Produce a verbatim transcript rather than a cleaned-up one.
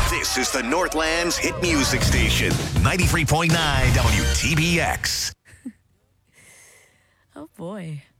This is the Northland's hit music station. ninety-three point nine W T B X. Oh, boy.